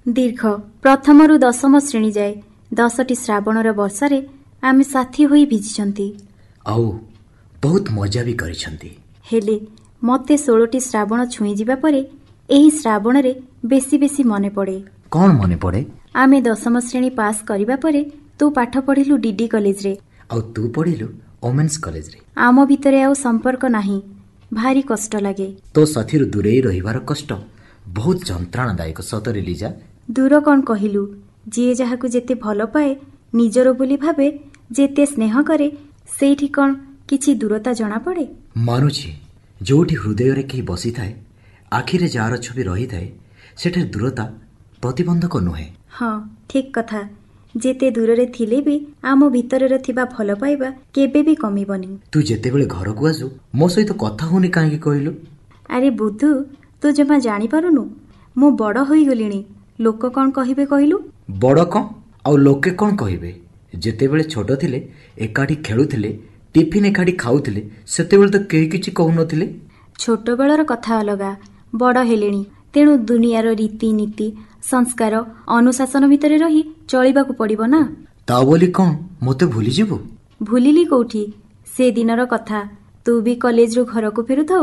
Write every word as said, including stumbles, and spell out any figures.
ଦୀର୍ଘ ପ୍ରଥମରୁ ଦଶମ ଶ୍ରେଣୀ ଯାଏ ଦଶଟି ଶ୍ରାବଣର ବର୍ଷାରେ ଆମେ ସାଥୀ ହୋଇ ଭିଜିଛନ୍ତି। ଆଉ ବହୁତ ମଜା ବି କରିଛନ୍ତି। ହେଲେ ମତେ ଷୋଳଟି ଶ୍ରାବଣ ଛୁଇଁଯିବା ପରେ ଏହି ଶ୍ରାବଣରେ ବେଶୀ ବେଶୀ ମନେ ପଡ଼େ। କଣ ମନେ ପଡ଼େ? ଆମେ ଦଶମ ଶ୍ରେଣୀ ପାସ୍ କରିବା ପରେ ତୁ ପାଠ ପଢିଲୁ ଡିଡି କଲେଜରେ, ଆଉ ତୁ ପଢିଲୁ ଓମେନ୍ସ କଲେଜରେ। ଆମ ଭିତରେ ଆଉ ସମ୍ପର୍କ ନାହିଁ। ଭାରି କଷ୍ଟ ଲାଗେ। ତୋ ସାଥିରୁ ଦୂରେଇ ରହିବାର କଷ୍ଟ ବହୁତ ଯନ୍ତ୍ରଣାଦାୟକ। ସତରେ ଲିଜା। ଦୂର କଣ କହିଲୁ? ଯିଏ ଯାହାକୁ ଯେତେ ଭଲ ପାଏ, ନିଜର ବୋଲି ଭାବେ, ଯେତେ ସ୍ନେହ କରେ, ସେଇଠି କଣ କିଛି ଦୂରତା ଜଣାପଡ଼େ? ମାନୁଛି, ଯୋଉଠି ହୃଦୟରେ କେହି ବସିଥାଏ, ଆଖିରେ ଯାହାର ଛବି ରହିଥାଏ, ସେଠାରେ ଦୂରତା ପ୍ରତିବନ୍ଧକ ନୁହେଁ। ହଁ, ଠିକ୍ କଥା। ଯେତେ ଦୂରରେ ଥିଲେ ବି ଆମ ଭିତରରେ ଥିବା ଭଲ ପାଇବା କେବେ ବି କମିବନି। ତୁ ଯେତେବେଳେ ଘରକୁ ଆସୁ ମୋ ସହିତ କଥା ହଉନି କାହିଁକି କହିଲୁ? ଆରେ ବୁଧୁ, ତୁ ଜମା ଜାଣିପାରୁନୁ, ମୁଁ ବଡ଼ ହୋଇଗଲିଣି। ଲୋକ କଣ କହିବେ କହିଲୁ? ବଡ଼ କଣ ଆଉ ଲୋକେ କଣ କହିବେ? ଯେତେବେଳେ ଛୋଟ ଥିଲେ, ଏକାଠି ଖେଳୁଥିଲେ, ଟିଫିନ୍ ଏକାଠି ଖାଉଥିଲେ, ସେତେବେଳେ ତ କେହି କିଛି କହୁନଥିଲେ। ଛୋଟବେଳର କଥା ଅଲଗା। ବଡ଼ ହେଲେଣି, ତେଣୁ ଦୁନିଆର ରୀତିନୀତି, ସଂସ୍କାର, ଅନୁଶାସନ ଭିତରେ ରହି ଚଳିବାକୁ ପଡ଼ିବ ନା। ତା ବୋଲି କଣ ମୋତେ ଭୁଲିଯିବୁ? ଭୁଲିଲି କୋଉଠି? ସେ ଦିନର କଥା। ତୁ ବି କଲେଜରୁ ଘରକୁ ଫେରୁଥାଉ